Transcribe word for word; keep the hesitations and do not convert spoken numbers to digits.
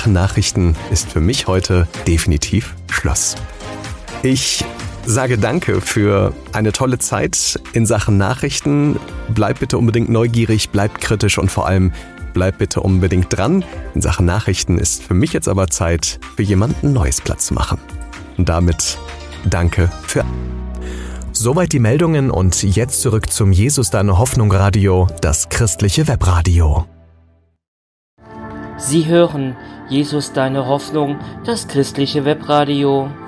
Sachen Nachrichten ist für mich heute definitiv Schluss. Ich sage danke für eine tolle Zeit in Sachen Nachrichten. Bleibt bitte unbedingt neugierig, bleibt kritisch und vor allem bleibt bitte unbedingt dran. In Sachen Nachrichten ist für mich jetzt aber Zeit, für jemanden Neues Platz zu machen. Und damit danke für... Soweit die Meldungen und jetzt zurück zum Jesus Deine Hoffnung Radio, das christliche Webradio. Sie hören Jesus Deine Hoffnung, das christliche Webradio.